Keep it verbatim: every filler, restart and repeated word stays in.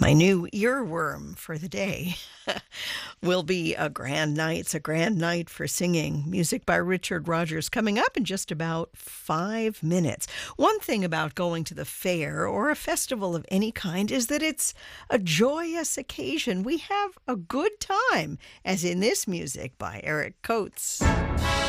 My new earworm for the day will be a grand night. It's a grand night for singing. Music by Richard Rodgers coming up in just about five minutes. One thing about going to the fair or a festival of any kind is that it's a joyous occasion. We have a good time, as in this music by Eric Coates.